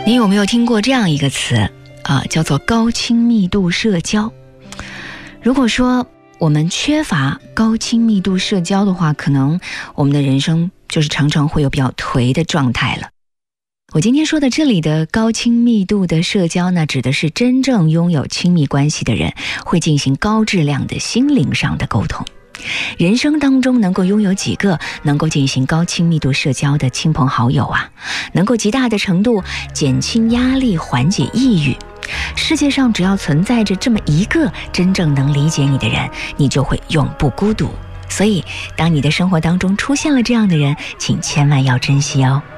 你有没有听过这样一个词叫做高亲密度社交？如果说我们缺乏高亲密度社交的话，可能我们的人生就是常常会有比较颓的状态了。我今天说的这里的高亲密度的社交呢，指的是真正拥有亲密关系的人会进行高质量的心灵上的沟通。人生当中能够拥有几个能够进行高亲密度社交的亲朋好友啊，能够极大的程度减轻压力，缓解抑郁。世界上只要存在着这么一个真正能理解你的人，你就会永不孤独。所以当你的生活当中出现了这样的人，请千万要珍惜哦。